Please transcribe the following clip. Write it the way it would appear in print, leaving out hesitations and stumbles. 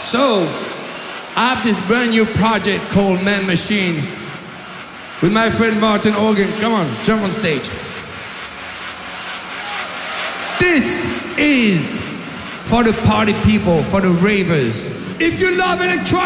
So, I have this brand new project called Man Machine with my friend Martin Organ. Come on, jump on stage. This is for the party people, for the ravers. If you love electronic